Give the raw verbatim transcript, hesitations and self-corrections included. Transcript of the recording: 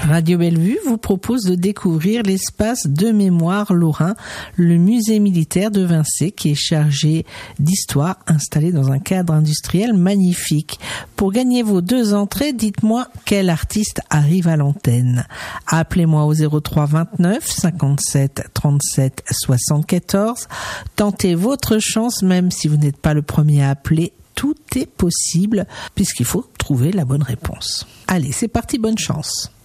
Radio Bellevue vous propose de découvrir l'espace de mémoire lorrain, le musée militaire de Vincey, qui est chargé d'histoire, installé dans un cadre industriel magnifique. Pour gagner vos deux entrées, dites-moi quel artiste arrive à l'antenne. Appelez-moi au zéro trois vingt-neuf cinquante-sept trente-sept soixante-quatorze. Tentez votre chance, même si vous n'êtes pas le premier à appeler. Tout est possible, puisqu'il faut trouver la bonne réponse. Allez, c'est parti, bonne chance.